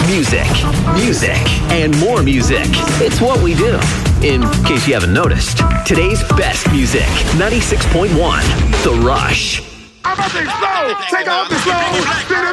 Music, music, and more music. It's what we do. In case you haven't noticed, today's best music, 96.1, The Rush. I'm about to explode. Take off the slow.